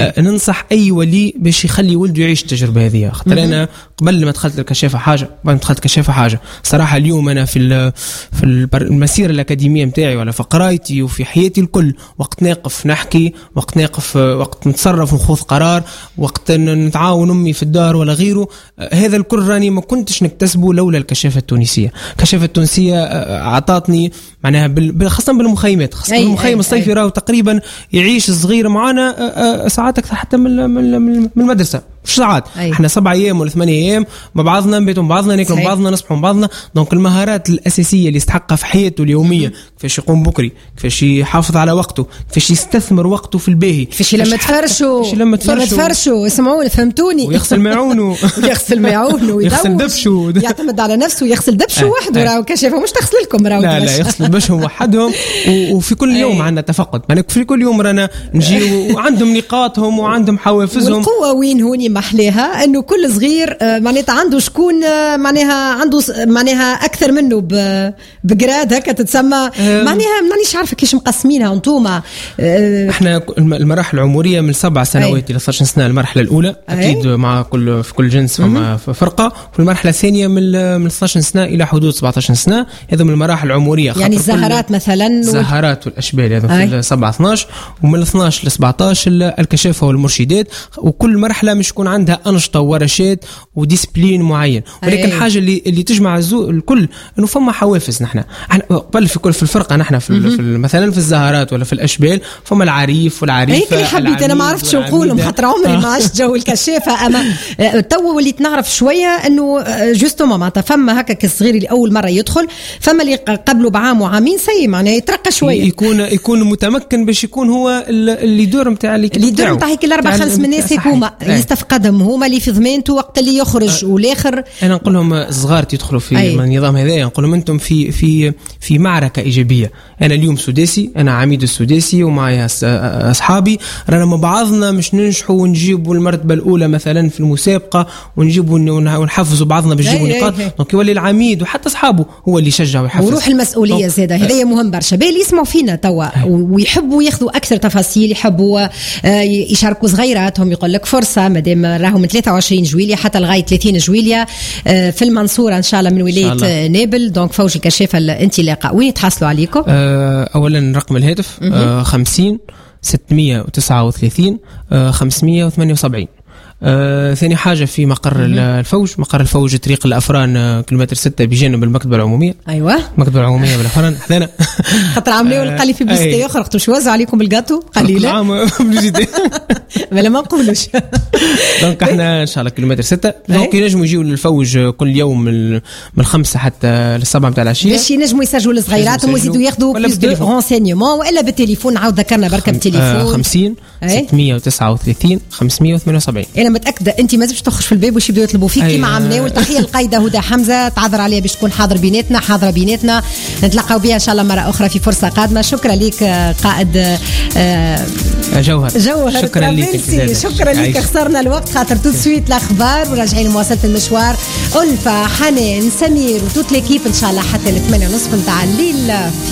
ننصح أي ولي باش يخلي ولده يعيش التجربة هذه. خاطر أنا قبل ما دخلت الكشافة حاجة، بعد ما دخلت الكشافة حاجة صراحة. اليوم أنا في المسيرة الأكاديمية متاعي ولا في قرايتي وفي حياتي الكل، وقت ناقف نحكي، وقت ناقف، وقت نتصرف ونخوض قرار، وقت نتعاون أمي في الدار ولا غيره، هذا الكل راني ما كنتش نكتسبه لولا الكشافة التونسية. الكشافة التونسية أعطتني معناها خاصة بالمخيمات، خاصة بالمخيم الصيفي راهو تقريبا يعيش الصغير معنا ساعات أكثر حتى من المدرسة. مش ساعات، احنا 7 أيام ولا 8 أيام مع بعضنا، نبيتوا مع بعضنا، ناكلوا مع بعضنا، نصبحوا مع بعضنا. دونك المهارات الأساسية اللي يستحقها في حياته اليومية، كيفاش يقوم بكري، كيفاش يحافظ على وقته، كيفاش يستثمر وقته في الباهي، كيفاش لما تفرشوا اسمعوني فهمتوني، ويغسل معونه ويغسل دبشه، يعتمد على نفسه ويغسل دبشه وحده. راهو كشافه مش تغسل لكم، راهو لا يغسل دبشهم وحدهم. وفي كل يوم عندنا تفقد، يعني في كل يوم رانا نجي وعندهم نقاطهم وعندهم حوافزهم. والقوة وين هوني محليها انه كل صغير معناتها عنده شكون معناها عنده معناها اكثر منه بجراد هكا تتسمى، معناها مانيش عارفه كيش مقسمينها انتوما. احنا المراحل العمريه من 7 سنوات الى 12 سنه المرحله الاولى، اكيد مع في كل جنس فما فرقه. في المرحله الثانيه من 12 سنه الى حدود 17 سنه، هذو من المراحل العمريه. يعني الزهرات مثلا، الزهرات والاشبال هذو في 7 12، ومن 12 ل 17 الكشافه والمرشدات. وكل مرحله مش يكون عندها أنشطة ورشات وديسبلين معين. ولكن الحاجة اللي تجمع الكل إنه فما حوافز. نحن قبل في الفرقة نحن مثلا في الزهرات ولا في الأشبال فما العريف والعريفة. هيك اللي حبيت أنا ما عرفتش نقولهم خاطر عمري ما عشت جو الكشافة. أما تو وليت نعرف شوية إنه جوستوما معناتها فما هكا كالصغير اللي أول مرة يدخل، فما اللي قبله بعام وعامين سي معناه يترقى شوية، يكون متمكن باش يكون هو اللي يدور متاع اللي يدور متاع هيك 4-5 من الناس يكون يستفقدهم، هما اللي في ضمانته وقت اللي يخرج والاخر. انا نقول لهم الصغار تدخلوا في النظام هذا، نقول لهم انتم في معركه ايجابيه. انا اليوم سداسي، انا عميد السداسي ومعي اصحابي، رانا مع بعضنا مش ننجحوا ونجيبوا المرتبه الاولى مثلا في المسابقه ونجيبوا ونحفزوا بعضنا باش نجيبوا نقاط. دونك يولي العميد وحتى اصحابه هو اللي يشجع ويحفز، وروح المسؤوليه زاده. هذا مهم برشا. بالي يسمعوا فينا توا ويحبوا ياخذوا اكثر تفاصيل، يحبوا يشاركوا صغيراتهم. يقول لك فرصه مادام راهو من 23 جويلية حتى لغايه 30 جويلية في المنصوره ان شاء الله من ولايه نابل. دونك فوج الكشافه الانطلاقه وين يتحصلوا عليكم؟ اولا رقم الهاتف 50 639 578. ثاني حاجة في مقر الفوج طريق الأفران كيلومتر 6 بجانب المكتبة العمومية. أيوة المكتبة العمومية بالأفران حذنا خاطر عملوا القلي في بلستي أخرى مش وزعوا عليكم بالجاتو قليلا ولا ما نقولش. دونك احنا إن شاء الله كيلومتر 6. دونك ينجموا يجيوا للفوج كل يوم من 5 حتى 7 متاع العشية باش ينجموا يسجلوا الصغيرات ويزيدوا ياخذوا بلس دو رونسينيومون ولا بالتليفون. عاود ذكرنا بركة بالتليفون 50 639 578. أنا متأكدة أنت ما تبش تخرج في الباب وش يبدأوا يطلبوا فيك كما عملنا. والتحية القايدة هدى حمزة تعذر عليها باش تكون حاضرة بيناتنا. نتلقاو بها إن شاء الله مرة أخرى في فرصة قادمة. شكرا لك قائد جوهر. شكرا لك. خسرنا الوقت خاطر تو سويت الأخبار وراجعين لمواصلة المشوار. ألفا حنان سمير وتوت ليكيب إن شاء الله حتى 8:30 نتاع الليل.